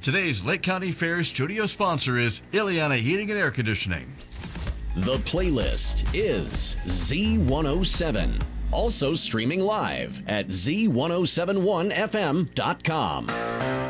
Today's Lake County Fair studio sponsor is Ileana Heating and Air Conditioning. The playlist is Z107. Also streaming live at z1071fm.com.